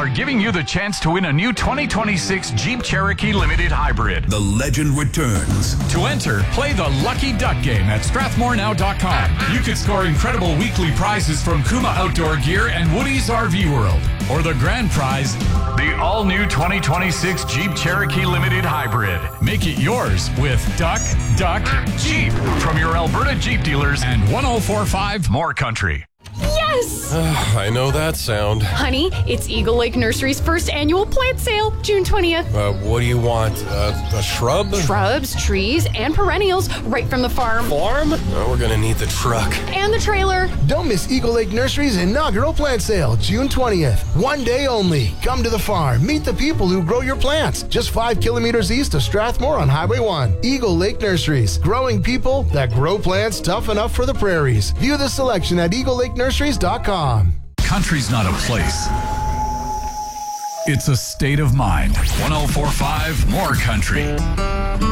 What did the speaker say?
are giving you the chance to win a new 2026 Jeep Cherokee Limited Hybrid. The legend returns. To enter, play the Lucky Duck game at StrathmoreNow.com. You could score incredible weekly prizes from Kuma Outdoor Gear and Woody's RV World. Or the grand prize, the all-new 2026 Jeep Cherokee Limited Hybrid. Make it yours with Duck, Jeep from your Alberta Jeep dealers and 104.5 More Country. Yes! I know that sound. Honey, it's Eagle Lake Nursery's first annual plant sale, June 20th. What do you want? A shrub? Shrubs, trees, and perennials right from the farm. Farm? We're gonna need the truck. And the trailer. Don't miss Eagle Lake Nursery's inaugural plant sale, June 20th. One day only. Come to the farm. Meet the people who grow your plants. Just 5 kilometers east of Strathmore on Highway 1. Eagle Lake Nurseries. Growing people that grow plants tough enough for the prairies. View the selection at eaglelakenurseries.com. Country's not a place. It's a state of mind. 104.5 More Country.